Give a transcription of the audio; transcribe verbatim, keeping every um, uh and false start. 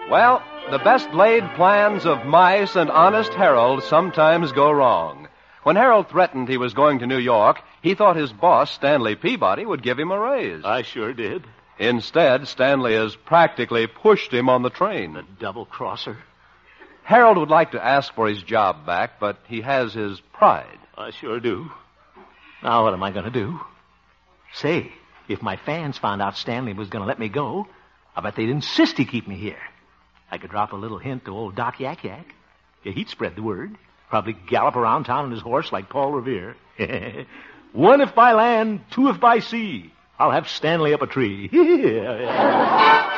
Well, the best laid plans of mice and honest Harold sometimes go wrong. When Harold threatened he was going to New York, he thought his boss, Stanley Peabody, would give him a raise. I sure did. Instead, Stanley has practically pushed him on the train. The double-crosser. Harold would like to ask for his job back, but he has his pride. I sure do. Now, what am I going to do? Say, if my fans found out Stanley was going to let me go, I bet they'd insist he keep me here. I could drop a little hint to old Doc Yak Yak. Yeah, he'd spread the word. Probably gallop around town on his horse like Paul Revere. One if by land, two if by sea. I'll have Stanley up a tree.